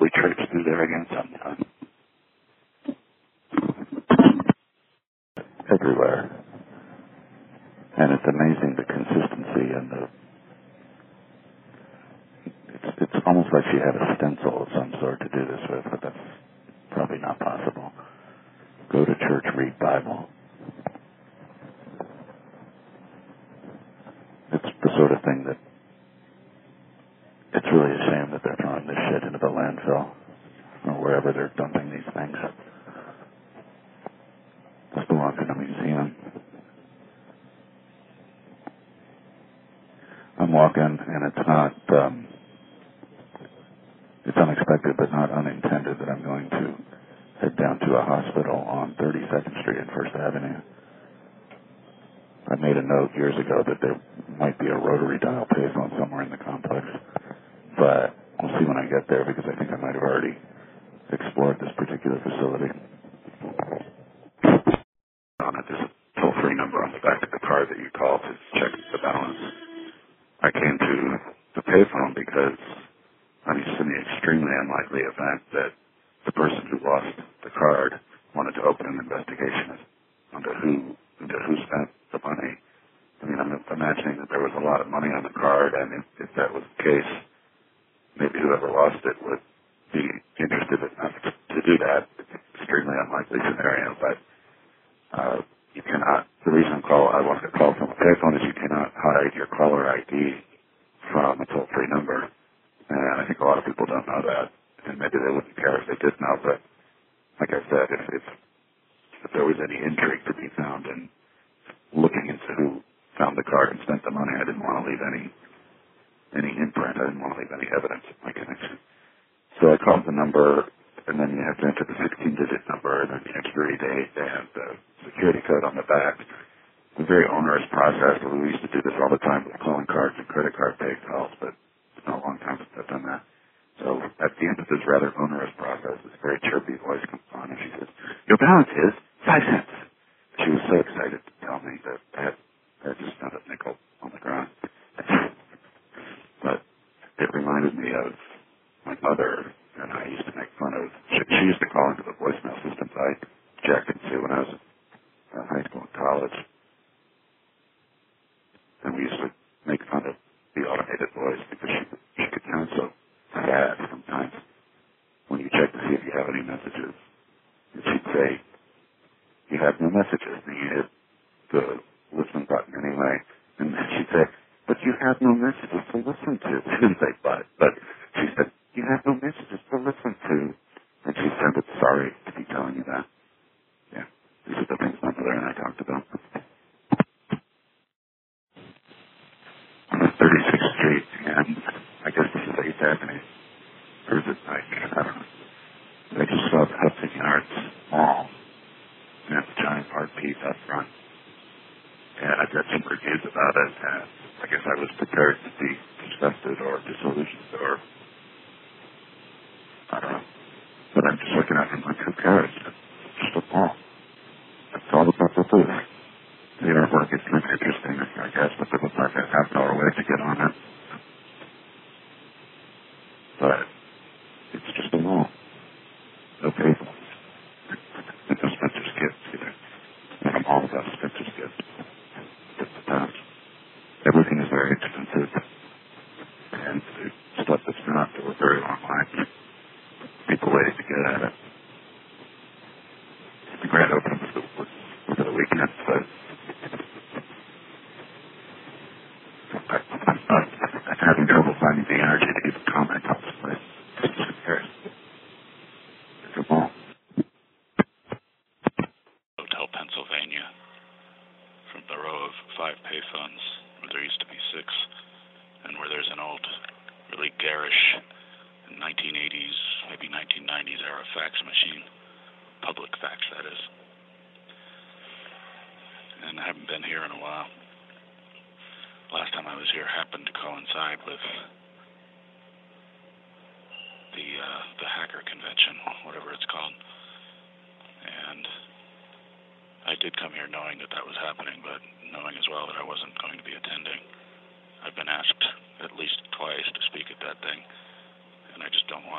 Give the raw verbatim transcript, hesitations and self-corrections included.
probably traipse through there again sometime. Everywhere. And it's amazing the consistency and the, it's, it's almost like she had a stencil of some sort to do this with, but that's probably not possible. Go to church, read Bible. It's the sort of thing that it's really a shame that they're throwing this shit into the landfill or wherever they're dumping these things. This belongs in a museum. I'm walking, and it's not, um, it's unexpected but not unintended that I'm going to head down to a hospital on thirty-second Street and First Avenue. I made a note years ago that there might be a rotary dial payphone somewhere in the complex, but we'll see when I get there because I think I might have already explored this particular facility. On it, there's a toll-free number on the back of the card that you call to check the balance. I came to the payphone because I'm used to the extremely unlikely event that the person who lost the card wanted to open an investigation into who into who spent the money. I mean, I'm imagining that there was a lot of money on the card, and if, if that was the case, maybe whoever lost it would be interested enough to, to do that. It's an extremely unlikely scenario, but uh, you cannot. The reason call I want to call from a payphone is you cannot hide your caller I D from a toll-free number, and I think a lot of people don't know that, and maybe they wouldn't care if they did know. But like I said, if if, if there was any intrigue to be found in looking into who found the card and spent the money, I didn't want to leave any any imprint. I didn't want to leave any evidence of my connection. So I called the number, and then you have to enter the sixteen-digit number, and then the expiry date, and the security code on the back. It's a very onerous process. We used to do this all the time with calling cards and credit card pay calls, but it's been a long time since I've done that. So at the end of this rather onerous process, this very chirpy voice comes on, and she says, "Your balance is five cents." She was so excited to tell me that I had, I had just found a nickel on the ground. But it reminded me of my mother, and I used to make fun of, she, she used to call into the voicemail systems I jacked into when I was in high school and college. And we used to make fun of the automated voice because she, she could sound so sad sometimes when you check to see if you have any messages. And she'd say, "You have no messages," and you hit the listen button anyway. And then she'd say, "But you have no messages to listen to." She didn't say but, but she said, "You have no messages to listen to." And she sounded sorry to be telling you that. Yeah, these are the things my mother and I talked about. On the thirty-sixth Street, and I guess this is eighth Avenue. Or is it like, I don't know. I just saw the Hudson Yards Mall. And it's a giant art piece up front. And I've got some reviews about it, and I guess I was prepared to be disgusted or disillusioned or, I don't know. But I'm just looking at it and like, who cares? It's just a mall. That's all about the booth. The artwork is looks interesting, I guess, but there looks like a half hour way to get on it. But it's just a mall. No people. It's no Spencer's Kids either. Not a mall without Spencer's Kids. It's the past. Everything is very expensive. And the stuff that's not, there were very long lines. People waiting to get at it. The grand opening was over the weekend, but I'm, I'm, I'm having trouble finding the energy to even comment on this place. Just who cares? It's a mall. Hotel Pennsylvania, from the row of five payphones, where there used to be six, and where there's an old, really garish nineteen eighties, maybe nineteen nineties era fax machine, public fax that is. And I haven't been here in a while. Last time I was here happened to coincide with the uh, the hacker convention, whatever it's called. And I did come here knowing that that was happening, but knowing as well that I wasn't going to be attending. I've been asked at least twice to speak at that thing, and I just don't want